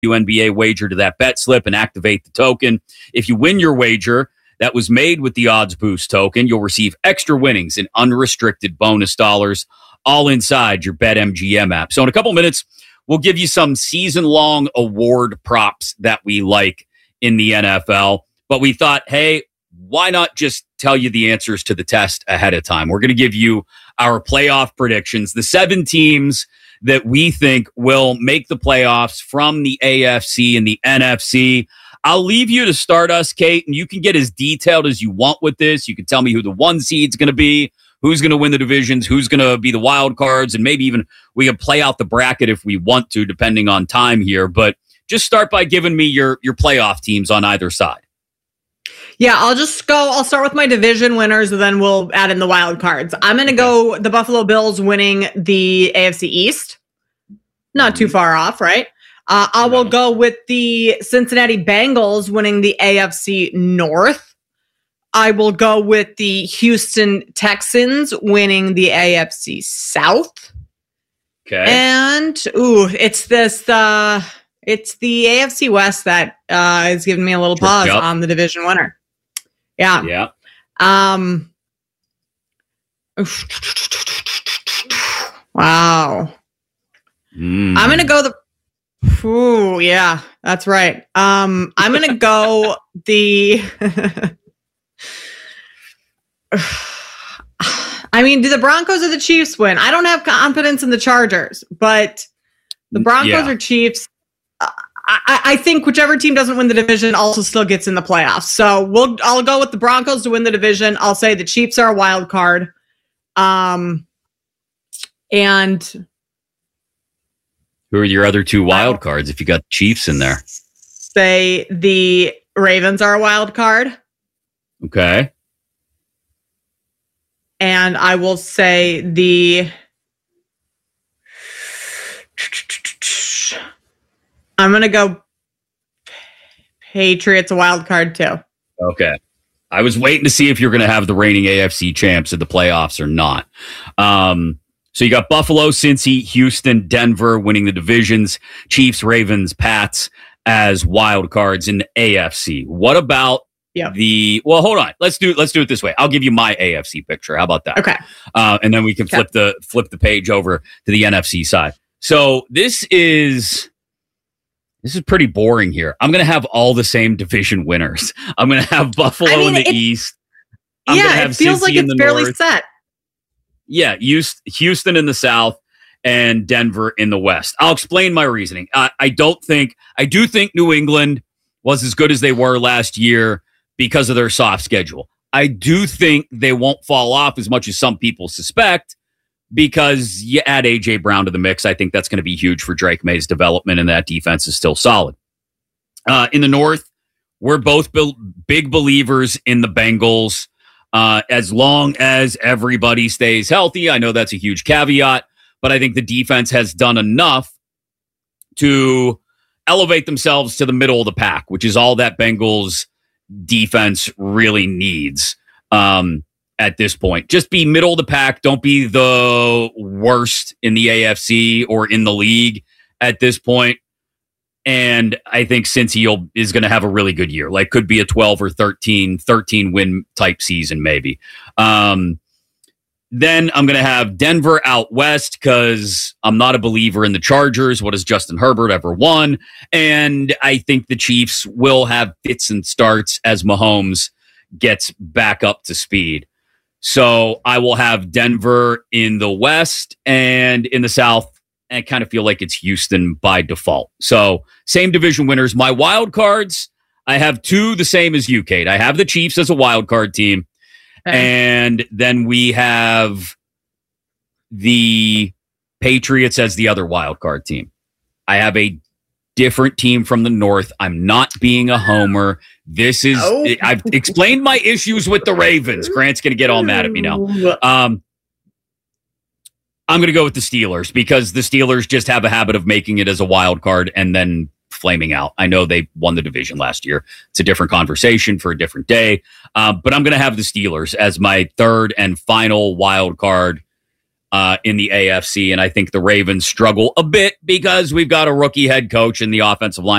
WNBA wager to that bet slip and activate the token. If you win your wager that was made with the Odds Boost token, you'll receive extra winnings and unrestricted bonus dollars all inside your BetMGM app. So in a couple minutes, we'll give you some season-long award props that we like in the NFL. But we thought, hey, why not just tell you the answers to the test ahead of time? We're going to give you our playoff predictions, the 7 teams that we think will make the playoffs from the AFC and the NFC. I'll leave you to start us, Kate, and you can get as detailed as you want with this. You can tell me who the 1 seed's going to be, who's going to win the divisions, who's going to be the wild cards, and maybe even we can play out the bracket if we want to, depending on time here. But just start by giving me your playoff teams on either side. Yeah, I'll start with my division winners, and then we'll add in the wild cards. I'm going to go the Buffalo Bills winning the AFC East. Not too far off, right? I will go with the Cincinnati Bengals winning the AFC North. I will go with the Houston Texans winning the AFC South. Okay. And, it's the AFC West that is giving me a little pause on the division winner. Yeah. Yeah. Wow. I'm going to go yeah, that's right. I'm going to go the I mean, do the Broncos or the Chiefs win? I don't have confidence in the Chargers, but the Broncos or Chiefs, I think whichever team doesn't win the division also still gets in the playoffs. So I'll go with the Broncos to win the division. I'll say the Chiefs are a wild card. And who are your other 2 wild cards if you got Chiefs in there? Say the Ravens are a wild card. Okay. And I will say I'm going to go Patriots a wild card too. Okay. I was waiting to see if you're going to have the reigning AFC champs in the playoffs or not. So you got Buffalo, Cincy, Houston, Denver winning the divisions, Chiefs, Ravens, Pats as wild cards in the AFC. What about well, hold on. Let's do it this way. I'll give you my AFC picture. How about that? Okay. And then we can flip the page over to the NFC side. So this is pretty boring here. I'm going to have all the same division winners. I'm going to have Buffalo in the East. It feels like it's fairly set. Yeah, Houston in the South and Denver in the West. I'll explain my reasoning. I do think New England was as good as they were last year because of their soft schedule. I do think they won't fall off as much as some people suspect because you add A.J. Brown to the mix. I think that's going to be huge for Drake May's development, and that defense is still solid. In the North, we're both big believers in the Bengals. As long as everybody stays healthy. I know that's a huge caveat, but I think the defense has done enough to elevate themselves to the middle of the pack, which is all that Bengals defense really needs at this point. Just be middle of the pack. Don't be the worst in the AFC or in the league at this point. And I think Cincy is going to have a really good year. Like could be a 12 or 13 win type season, maybe. Then I'm going to have Denver out west because I'm not a believer in the Chargers. What has Justin Herbert ever won? And I think the Chiefs will have fits and starts as Mahomes gets back up to speed. So I will have Denver in the West, and in the South, I kind of feel like it's Houston by default. So same division winners. My wild cards, I have 2 the same as you, Kate. I have the Chiefs as a wild card team. Okay. And then we have the Patriots as the other wild card team. I have a different team from the North. I'm not being a homer. I've explained my issues with the Ravens. Grant's going to get all mad at me now. I'm going to go with the Steelers because the Steelers just have a habit of making it as a wild card and then flaming out. I know they won the division last year. It's a different conversation for a different day. But I'm going to have the Steelers as my third and final wild card in the AFC. And I think the Ravens struggle a bit because we've got a rookie head coach and the offensive line